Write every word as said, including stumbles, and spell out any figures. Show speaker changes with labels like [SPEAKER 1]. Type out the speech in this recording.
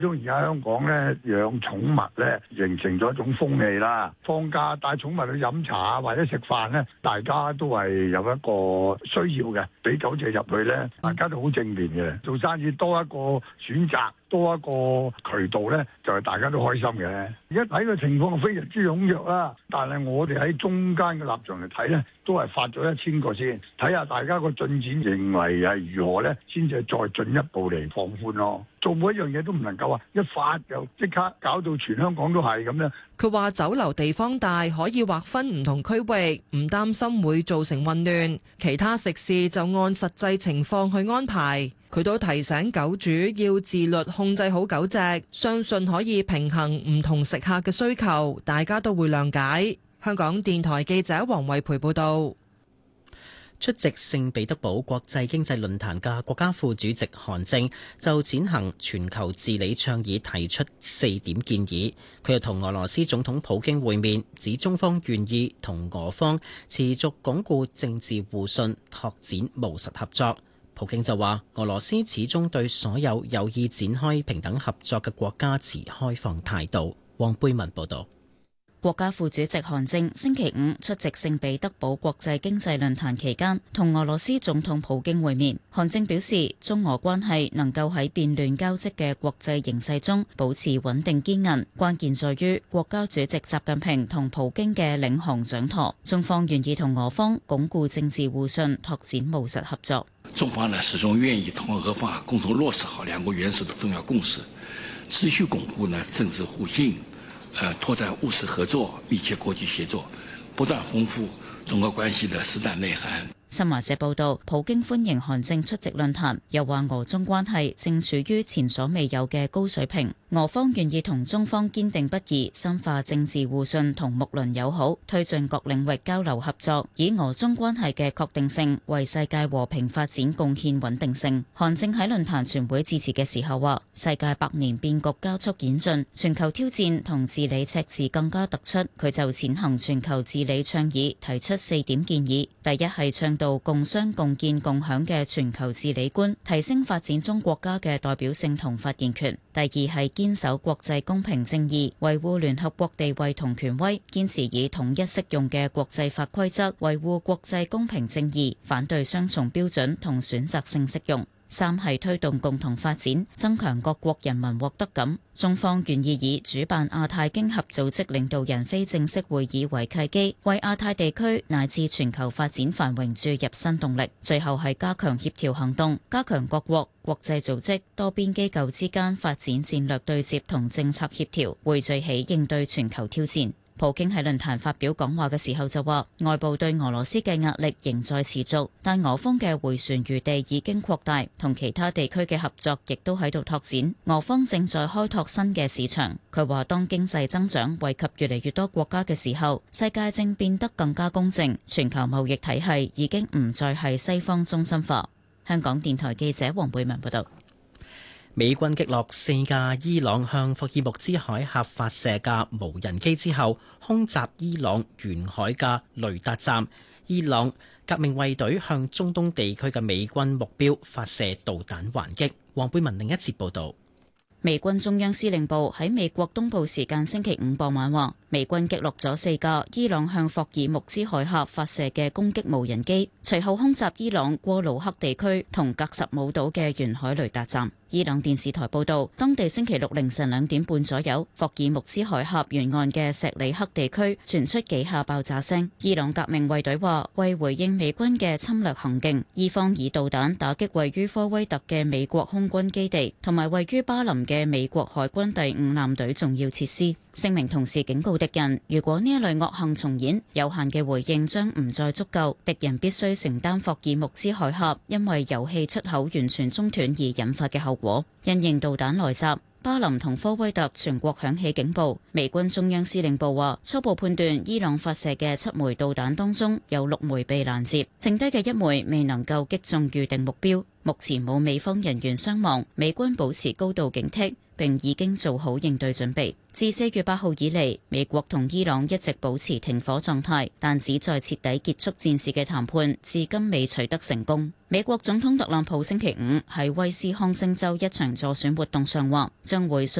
[SPEAKER 1] 因為而家香港咧養寵物咧形成咗一種風氣啦，放假帶寵物去飲茶或者食飯咧，大家都係有一個需要嘅，俾狗隻入去咧，大家都好正面嘅，做生意多一個選擇，多一個渠道咧，就係大家都開心嘅。而家睇個情況非常之踴躍啦，但係我哋喺中間嘅立場嚟睇咧，都係發咗一千個先，睇下大家個進展認為係如何咧，先至再進一步嚟放寬咯。做每一樣嘢都唔能夠話一發就即刻搞到全香港都係咁樣。
[SPEAKER 2] 佢話酒樓地方大，可以劃分唔同區域，唔擔心會造成混亂。其他食肆就按實際情況去安排。佢都提醒狗主要自律控制好狗隻，相信可以平衡唔同食客嘅需求，大家都會諒解。香港電台記者黃慧培報道。
[SPEAKER 3] 出席聖彼得堡國際經濟論壇嘅國家副主席韓正就踐行全球治理倡議提出四點建議。佢又同俄羅斯總統普京會面，指中方願意同俄方持續鞏固政治互信，拓展務實合作。普京就話，俄羅斯始終對所有有意展開平等合作嘅國家持開放態度。黃貝文報道。
[SPEAKER 4] 國家副主席韓正星期五出席聖彼得堡國際經濟論壇期間，同俄羅斯總統普京會面。韓正表示，中俄關係能夠喺變亂交織嘅國際形勢中保持穩定堅韌，關鍵在於國家主席習近平同普京嘅領航掌舵。中方願意同俄方鞏固政治互信，拓展務實合作。
[SPEAKER 5] 中方呢始終願意同俄方共同落實好兩國元首的重要共識，持續鞏固呢政治互信。呃，拓展務實合作、密切國際協作，不斷豐富中俄關係的實質內涵。
[SPEAKER 4] 新華社報道，普京歡迎韓正出席論壇，又話俄中關係正處於前所未有嘅高水平，俄方願意同中方堅定不移深化政治互信同睦鄰友好，推進各領域交流合作，以俄中關係嘅確定性為世界和平發展貢獻穩定性。韓正喺論壇全會致辭嘅時候話，世界百年變局加速演進，全球挑戰同治理赤字更加突出。佢就踐行全球治理倡議提出四點建議，第一係倡到共商共建共享嘅全球治理觀，提升發展中國家嘅代表性同發言權。第二係堅守國際公平正義，維護聯合國地位同權威，堅持以統一適用嘅國際法規則維護國際公平正義，反對雙重標準同選擇性適用。三係推動共同發展，增強各國人民獲得感。中方願意以主辦亞太經合組織領導人非正式會議為契機，為亞太地區乃至全球發展繁榮注入新動力。最後係加強協調行動，加強各國、國際組織、多邊機構之間發展戰略對接同政策協調，匯聚起應對全球挑戰。普京喺論壇發表講話嘅時候就話，外部對俄羅斯嘅壓力仍在持續，但俄方嘅迴旋餘地已經擴大，同其他地區嘅合作亦都喺度拓展。俄方正在開拓新嘅市場。佢話，當經濟增長惠及越嚟越多國家嘅時候，世界正變得更加公正，全球貿易體系已經唔再係西方中心化。香港電台記者黃貝文報道。
[SPEAKER 3] 美軍擊落四架伊朗向霍爾木茲海峽發射嘅無人機之後，空襲伊朗沿海嘅雷達站。伊朗革命衛隊向中東地區嘅美軍目標發射導彈還擊。黃貝文另一節報導。
[SPEAKER 4] 美軍中央司令部喺美國東部時間星期五傍晚話，美軍擊落咗四架伊朗向霍爾木茲海峽發射嘅攻擊無人機，隨後空襲伊朗過魯克地區同格什姆島嘅沿海雷達站。伊朗電視台報道，當地星期六凌晨兩點半左右，霍爾木茲海峽沿岸嘅錫里克地區傳出幾下爆炸聲。伊朗革命衛隊話，為回應美軍嘅侵略行徑，伊方以導彈打擊位於科威特嘅美國空軍基地，同埋位於巴林嘅美國海軍第五艦隊重要設施。聲明同時警告敵人，如果呢一類惡行重演，有限嘅回應將唔再足夠，敵人必須承擔霍爾木茲海峽因為油氣出口完全中斷而引發嘅後果。因應導彈來襲，巴林同科威特全國響起警報。美軍中央司令部話，初步判斷伊朗發射嘅七枚導彈當中有六枚被攔截，剩低嘅一枚未能夠擊中預定目標。 目前冇美方人員傷亡，美軍保持高度警惕，並已經做好應對準備。自四月八號以嚟，美國同伊朗一直保持停火狀態，但旨在徹底結束戰事嘅談判至今未取得成功。美國總統特朗普星期五喺威斯康星州一場助選活動上話，將會